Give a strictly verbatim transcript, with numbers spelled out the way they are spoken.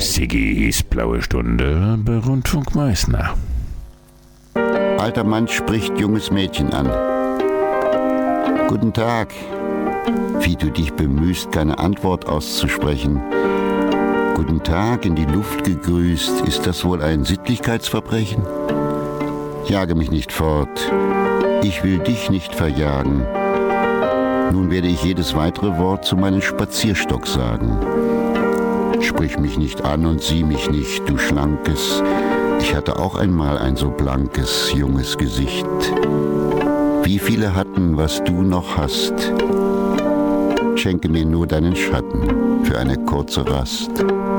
Siggis Blaue Stunde bei Rundfunk Meißner. Alter Mann spricht junges Mädchen an. Guten Tag. Wie du dich bemühst, keine Antwort auszusprechen. Guten Tag, in die Luft gegrüßt. Ist das wohl ein Sittlichkeitsverbrechen? Jage mich nicht fort. Ich will dich nicht verjagen. Nun werde ich jedes weitere Wort zu meinem Spazierstock sagen. Sprich mich nicht an und sieh mich nicht, du Schlankes. Ich hatte auch einmal ein so blankes, junges Gesicht. Wie viele hatten, was du noch hast? Schenke mir nur deinen Schatten für eine kurze Rast.